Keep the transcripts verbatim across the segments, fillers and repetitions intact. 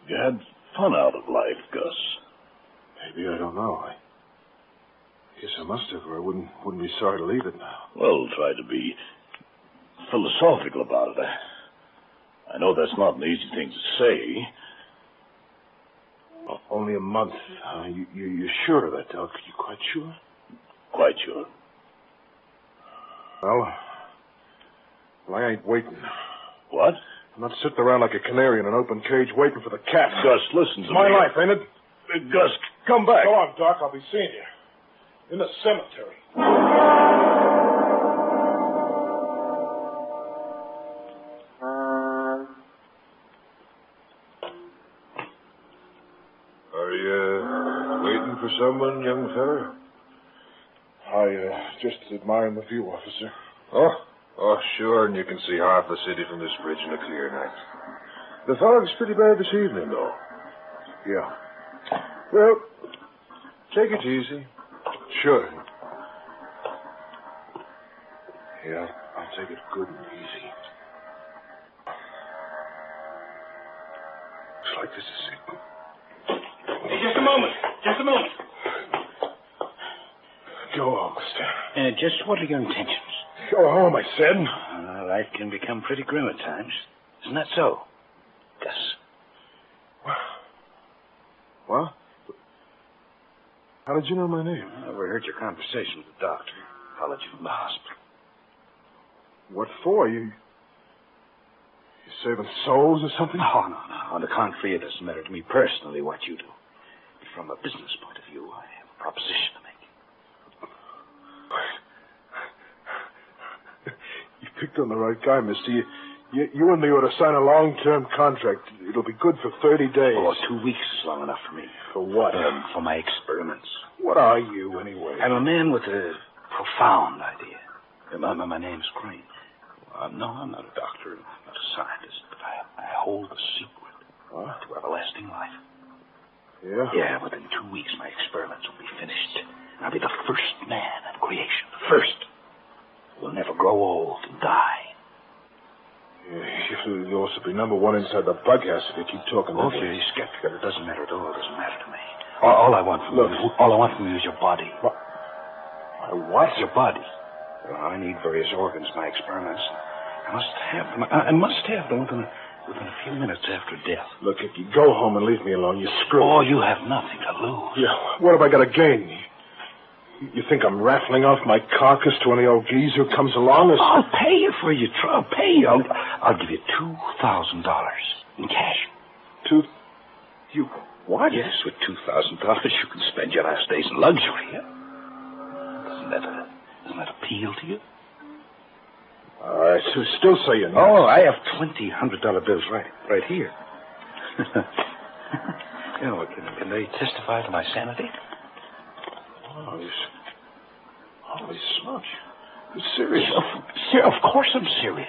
You had fun out of life, Gus. Maybe, I don't know. I guess I must have, or I wouldn't, wouldn't be sorry to leave it now. Well, try to be philosophical about it. I, I know that's not an easy thing to say. Well, only a month. Uh, you, you, you're sure of that, Doc? You quite sure? Quite sure. Well, well, I ain't waiting. What? I'm not sitting around like a canary in an open cage waiting for the cat. Gus, listen to it's my me. life, ain't it? Uh, Gus, come back. Go on, Doc. I'll be seeing you. In the cemetery. Are you waiting for someone, young fella? I, uh, just admiring the view, officer. Oh? Oh, sure, and you can see half the city from this bridge in a clear night. The fog's pretty bad this evening, though. Yeah. Well, take it easy. Sure. Yeah, I'll take it good and easy. Looks like this is it. Hey, just a moment. Just a moment. Go on, mister. Uh, just what are your intentions? Go home, I said. Uh, life can become pretty grim at times. Isn't that so, Gus? What? How did you know my name? I overheard your conversation with the doctor. Followed you from the hospital. What for? You... You saving souls or something? No, no, no. On the contrary, it doesn't matter to me personally what you do. But from a business point of view, I have a proposition to make. You picked on the right guy, mister. You, you, you and me ought to sign a long-term contract. It'll be good for thirty days. Oh, two weeks is long enough for me. For what? Um, for my experiments. What are you, anyway? I'm a man with a profound idea. My, my, my name's Crane. Uh, no, I'm not a doctor. I'm not a scientist. But I, I hold a secret What? to everlasting life. Yeah? Yeah, within two weeks, my experiments will be finished. I'll be the first man in creation. The first. Will never grow old and die. Yeah, you'll also be number one inside the bug house if you keep talking that Okay, way. you're skeptical. It doesn't matter at all. It doesn't matter to me. All, all I want from Look. you, all I want from you is your body. What? My what? Your body. Well, I need various organs, my experiments. I must have them. I, I must have them within, within a few minutes after death. Look, if you go home and leave me alone, you're screwed. Oh, you have nothing to lose. Yeah, what have I got to gain? You think I'm raffling off my carcass to any old geezer who comes along? Or... I'll pay you for your trouble. I'll pay you. I'll, I'll give you two thousand dollars in cash. Two... You... What? Yes, with two thousand dollars you can spend your last days in luxury. Yeah? Doesn't that, uh, doesn't that appeal to you? I uh, still say you're not. Oh, I have twenty hundred dollar bills right, right here. You know, can, can they testify to my sanity? Oh, he's... Holy smokes. You're serious? Yeah, of, of course I'm serious.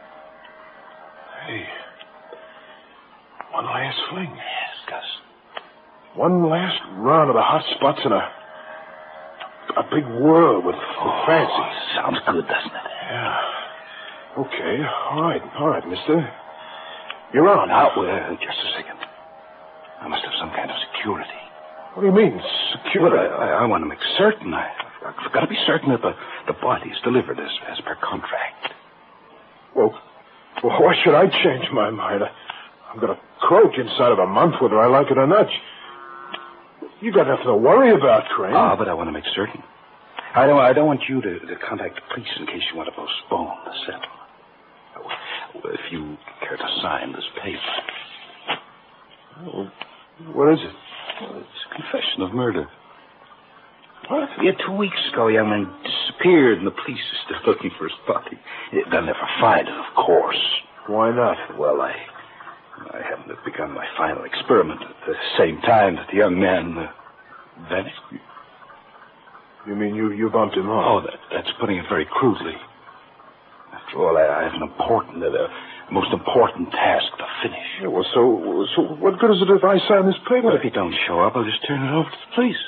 Hey. One last fling. Yes, Gus. One last round of the hot spots in a... A big whirl with, with Oh, fancy. sounds good, doesn't it? Yeah. Okay. All right. All right, mister. You're on. Now, uh, just a second. I must have some kind of security. What do you mean, security? Well, I, I, I want to make certain. I, I've got to be certain that the, the body's delivered as, as per contract. Well, well, why should I change my mind? I, I'm going to croak inside of a month whether I like it or not. You got nothing to worry about, Crane. Ah, but I want to make certain. I don't. I don't want you to, to contact the police in case you want to postpone the settlement. Oh, if you care to sign this paper. Oh, what is it? Well, it's a confession of murder. What? Yeah, two weeks ago, a young man disappeared, and the police are still looking for his body. They'll never find it, of course. Why not? Well, I, I happen to have begun my final experiment at the same time that the young man uh, vanished. You mean you, you bumped him Oh, off? that, that's putting it very crudely. After all, I, I have an important, uh, the most important task to finish. Yeah, well, so, so what good is it if I sign this paper? Well, if you don't show up, I'll just turn it over to the police.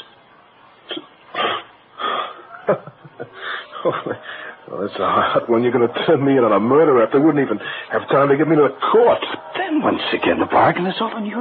Well, that's a hot one. You're going to turn me in on a murder after they wouldn't even have time to get me to the court. Then, once again, the bargain is all on your